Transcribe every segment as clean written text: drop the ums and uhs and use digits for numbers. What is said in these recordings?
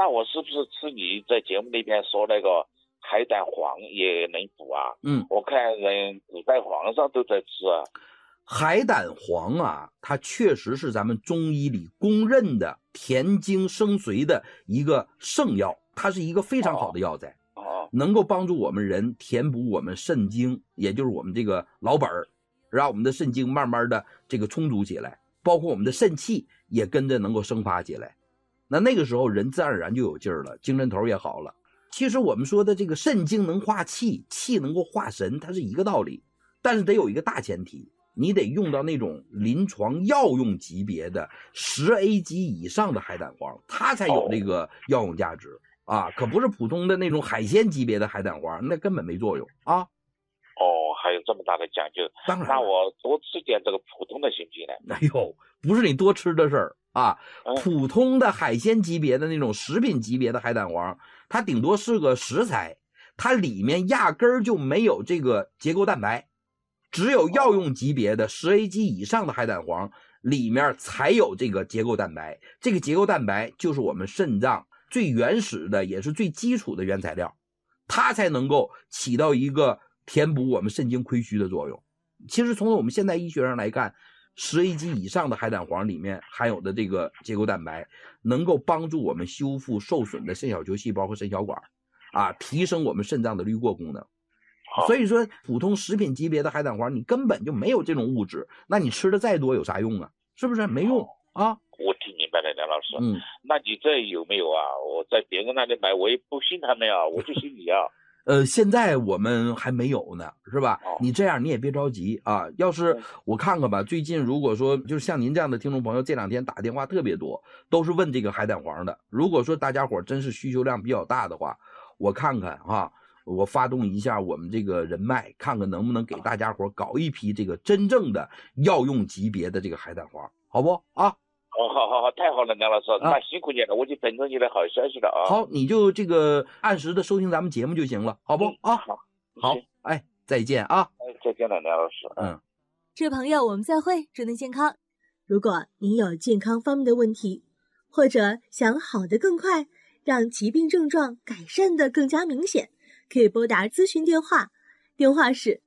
那我是不是吃你在节目里边说那个海胆黄也能补啊？我看人古代皇上都在吃啊。 海胆黄啊，它确实是咱们中医里公认的填精生髓的一个圣药，它是一个非常好的药材，能够帮助我们人填补我们肾精，也就是我们这个老本儿，让我们的肾精慢慢的这个充足起来，包括我们的肾气也跟着能够生发起来。那个时候人自然而然就有劲儿了，精神头也好了。其实我们说的这个肾精能化气，气能够化神，它是一个道理，但是得有一个大前提，你得用到那种临床药用级别的10A 级以上的海胆黄，它才有这个药用价值啊，可不是普通的那种海鲜级别的海胆黄，那根本没作用啊。 还有这么大的讲究， 当然， 那我多吃点这个普通的行不行呢？ 哎呦，不是你多吃的事儿啊，普通的海鲜级别的那种食品级别的海胆黄，它顶多是个食材，它里面压根儿就没有这个结构蛋白，只有药用级别的10A 级以上的海胆黄里面才有这个结构蛋白，这个结构蛋白就是我们肾脏最原始的也是最基础的原材料，它才能够起到一个填补我们肾精亏虚的作用。其实从我们现代医学上来看，10A 级以上的海胆黄里面含有的这个结构蛋白能够帮助我们修复受损的肾小球细胞和肾小管啊，提升我们肾脏的滤过功能。所以说普通食品级别的海胆黄你根本就没有这种物质，那你吃的再多有啥用啊？是不是没用啊？ 我听明白了，梁老师。那你这有没有啊？我在别人那里买，我也不信他们啊，我就信你啊。 现在我们还没有呢，是吧？你这样你也别着急啊。要是我看看吧，最近如果说就是像您这样的听众朋友，这2天打电话特别多，都是问这个海胆黄的。如果说大家伙真是需求量比较大的话，我看看哈，我发动一下我们这个人脉，看看能不能给大家伙搞一批这个真正的药用级别的这个海胆黄，好不啊？ 好，太好了，梁老师，那辛苦你了，我就等着你的好消息了啊。 好，你就这个按时的收听咱们节目就行了，好不啊？好，哎，再见啊！ 再见了，梁老师。 这位朋友，我们再会，祝您健康。如果您有健康方面的问题，或者想好得更快，让疾病症状改善得更加明显，可以拨打咨询电话，电话是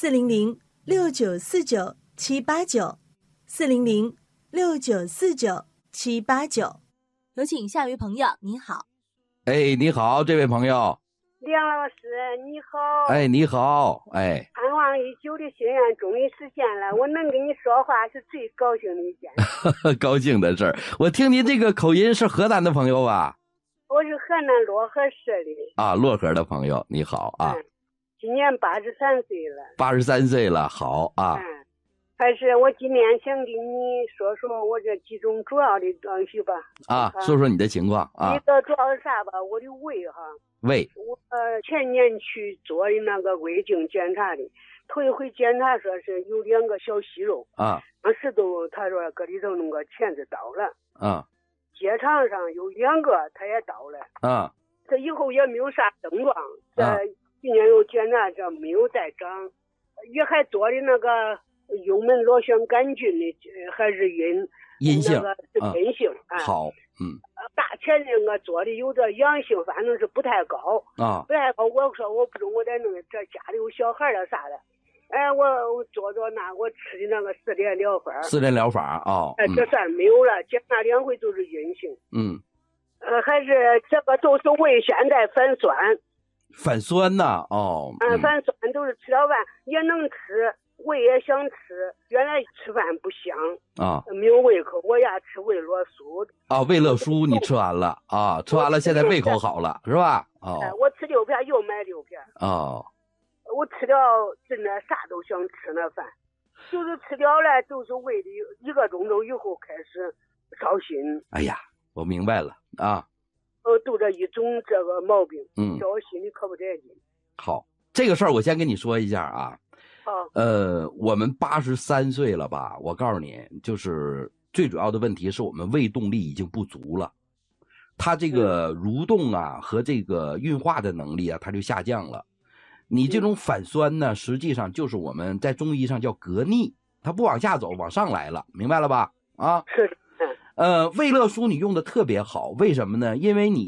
400-6949-789，400-6949-789。有请下一位朋友，您好。 哎，你好，这位朋友。 梁老师，你好。 哎，你好。哎， 盼望已久的心愿终于实现了，我能跟你说话是最高兴的一件事。 高兴的事儿。我听您这个口音是河南的朋友吧？ 我是河南漯河市的。 啊，漯河的朋友，你好啊。 今年83岁了。 83岁了，好啊。 还是我今天想跟你说说我这几种主要的东西吧。 说说你的情况啊。 一个主要是啥吧？我的胃哈。 胃。 我前年去做的那个胃镜检查的，头一回检查说是有2个小息肉啊， 当时都他说搁里头那个钳子倒了啊， 结肠上有2个他也倒了啊， 这以后也没有啥症状，这今年又检查这没有再长，也还做的那个幽门螺旋杆菌的还是阴性，那个是阴性好， 大前那个做的有点阳性，反正是不太高不太高。我说我不中，我得弄这家里有小孩了啥的，我做那我吃的那个4联疗法这算没有了，检查2回都是阴性。还是这个都是胃现在反酸呐反酸都是吃了饭也能吃，胃也想吃，原来吃饭不香没有胃口，我呀吃胃乐舒胃乐舒你吃完了吃完了现在胃口好了是吧？ 我吃6片又买6片我吃了真的啥都想吃那饭，就是吃了了都是胃里1个钟头以后开始烧心。 哎呀，我明白了都这一种这个毛病叫我心里可不得劲。 好，这个事儿我先跟你说一下我们83岁了吧，我告诉你，就是最主要的问题是我们胃动力已经不足了，它这个蠕动和这个运化的能力它就下降了。你这种反酸呢，实际上就是我们在中医上叫膈逆，它不往下走，往上来了，明白了吧？ 是。 胃乐舒你用的特别好，为什么呢？因为你